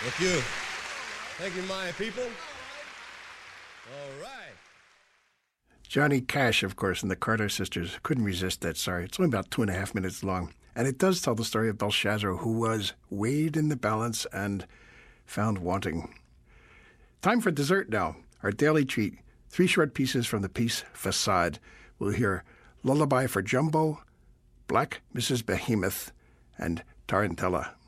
Thank you. Thank you, my people. All right. Johnny Cash, of course, and the Carter sisters couldn't resist that. Sorry, it's only about 2.5 minutes long. And it does tell the story of Belshazzar, who was weighed in the balance and found wanting. Time for dessert now. Our daily treat. 3 short pieces from the piece Facade. We'll hear Lullaby for Jumbo, Black Mrs. Behemoth, and Tarantella.